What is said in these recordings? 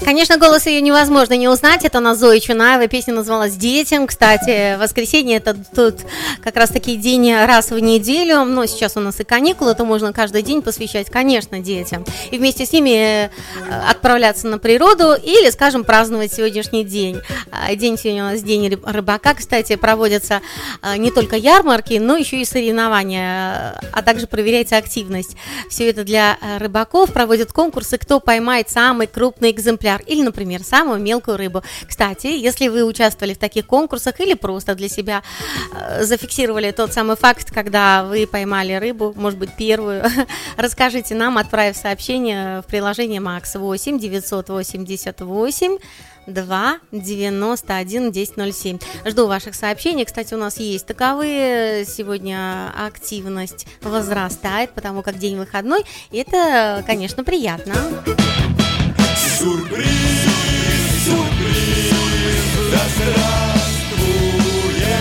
Конечно, голос ее невозможно не узнать. Это у нас Зоя Чунаева. Песня называлась «Детям». Кстати, воскресенье – это тут как раз-таки день раз в неделю. Но сейчас у нас и каникулы, то можно каждый день посвящать, конечно, детям. И вместе с ними отправляться на природу или, скажем, праздновать сегодняшний день. День сегодня у нас день рыбака. Кстати, проводятся не только ярмарки, но еще и соревнования, а также проверяется активность. Все это для рыбаков. Проводят конкурсы, кто поймает самый крупный экземпляр или, например, самую мелкую рыбу. Кстати, если вы участвовали в таких конкурсах или просто для себя зафиксировали тот самый факт, когда вы поймали рыбу, может быть, первую, расскажите нам, отправив сообщение в приложение Max 8 988 2 91 1007. Жду ваших сообщений. Кстати, у нас есть таковые. Сегодня активность возрастает, потому как день выходной. И это, конечно, приятно. Сюрприз, сюрприз, да здравствует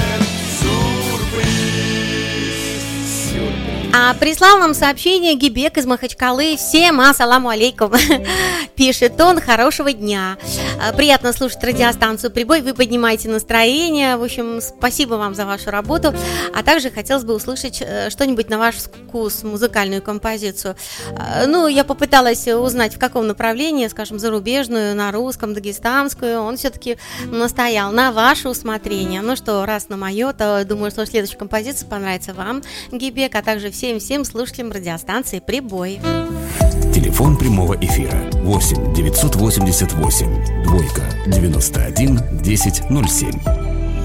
сюрприз. А прислал нам сообщение Гибек из Махачкалы. Всем ассаламу алейкум. Пишет он: хорошего дня. Приятно слушать радиостанцию «Прибой». Вы поднимаете настроение. В общем, спасибо вам за вашу работу. А также хотелось бы услышать что-нибудь на ваш вкус, музыкальную композицию. Ну, я попыталась узнать, в каком направлении, скажем, зарубежную, на русском, дагестанскую. Он все-таки настоял на ваше усмотрение. Ну что, раз на мое, то думаю, что следующая композиция понравится вам, Гибек, а также всем слушателям радиостанции «Прибой». Телефон прямого эфира 8 988 2 91 10 07.